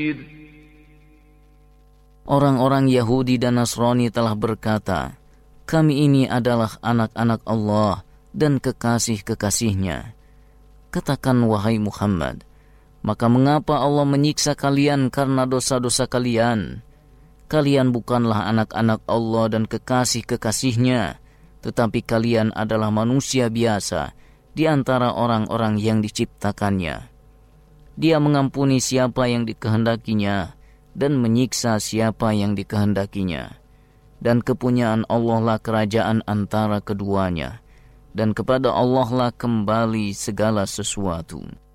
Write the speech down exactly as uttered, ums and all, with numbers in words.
Orang-orang Yahudi dan Nasrani telah berkata, kami ini adalah anak-anak Allah dan kekasih-kekasihnya. Katakan wahai Muhammad, maka mengapa Allah menyiksa kalian karena dosa-dosa kalian? Kalian bukanlah anak-anak Allah dan kekasih-kekasihnya, tetapi kalian adalah manusia biasa di antara orang-orang yang diciptakannya. Dia mengampuni siapa yang dikehendakinya dan menyiksa siapa yang dikehendakinya. Dan kepunyaan Allah lah kerajaan antara keduanya, dan kepada Allah lah kembali segala sesuatu.